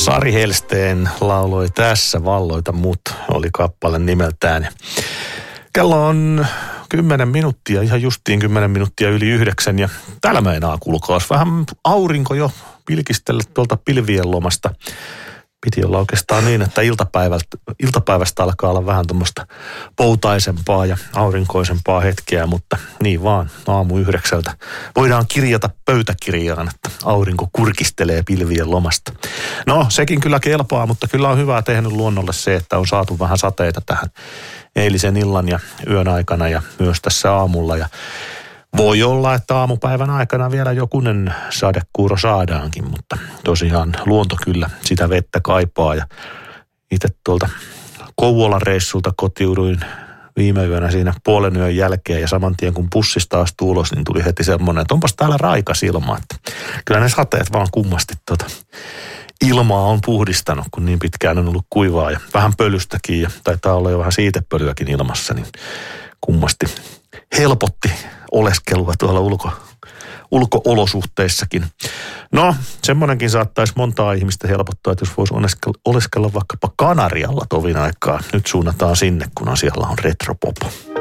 Sari Helsteen lauloi Tässä valloita mut, oli kappale nimeltään. Kello on 10 minuuttia, ihan justiin 10 minuuttia yli 9 ja täällä meinaa kulkaas vähän aurinko jo pilkistellä tuolta pilvien lomasta. Piti olla oikeastaan niin, että iltapäivästä alkaa olla vähän tuommoista poutaisempaa ja aurinkoisempaa hetkeä, mutta niin vaan aamu 9 voidaan kirjata pöytäkirjaan, että aurinko kurkistelee pilvien lomasta. No sekin kyllä kelpaa, mutta kyllä on hyvää tehnyt luonnolle se, että on saatu vähän sateita tähän eilisen illan ja yön aikana ja myös tässä aamulla ja voi olla, että aamupäivän aikana vielä jokunen sadekuuro saadaankin, mutta tosiaan luonto kyllä sitä vettä kaipaa. Ja itse tuolta Kouvolan reissulta kotiuduin viime yönä siinä puolen yön jälkeen ja saman tien kun bussista astui ulos, niin tuli heti semmoinen, että onpas täällä raikas ilma. Että kyllä ne sateet vaan kummasti ilmaa on puhdistanut, kun niin pitkään on ollut kuivaa ja vähän pölystäkin ja taitaa olla jo vähän siitepölyäkin ilmassa, niin kummasti helpotti oleskelua tuolla ulko-olosuhteissakin. No, semmoinenkin saattaisi montaa ihmistä helpottaa, että jos voisi oleskella vaikkapa Kanarialla tovin aikaa. Nyt suunnataan sinne, kun asialla on retropop.